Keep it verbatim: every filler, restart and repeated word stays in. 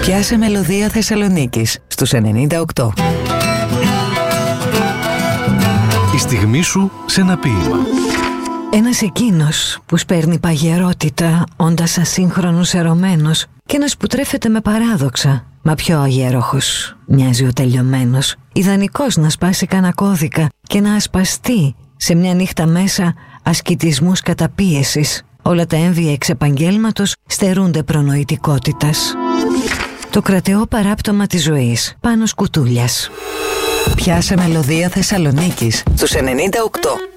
Πιάσε μελωδία Θεσσαλονίκης στους ενενήντα οκτώ. Η στιγμή σου σε ένα ποίημα. Ένας εκείνος που σπέρνει παγιερότητα, όντας ασύγχρονος ερωμένος, και ένας που τρέφεται με παράδοξα, μα πιο αγέροχος μοιάζει ο τελειωμένος, ιδανικός να σπάσει κανένα κώδικα και να ασπαστεί σε μια νύχτα μέσα ασκητισμούς καταπίεσης. Όλα τα έμβια εξ επαγγέλματος στερούνται προνοητικότητας. Το κρατεό παράπτωμα της ζωής, Πάνος Κουτούλιας. Πιάσε μελωδία Θεσσαλονίκης στους ενενήντα οκτώ.